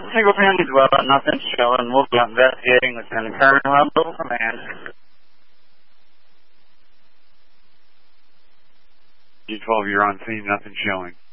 Single family dweller, nothing showing. We'll be investigating with an internal level command. D12, you're on scene, nothing showing.